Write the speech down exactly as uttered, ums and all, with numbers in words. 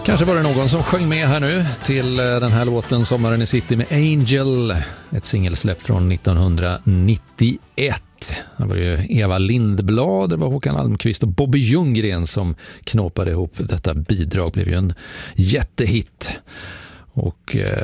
Kanske var det någon som sjöng med här nu till den här låten Sommaren i City med Angel, ett singelsläpp från nittonhundranittioett. Det var ju Eva Lindblad, det var Håkan Almqvist och Bobby Ljunggren som knåpade ihop detta bidrag. Det blev ju en jättehit. Och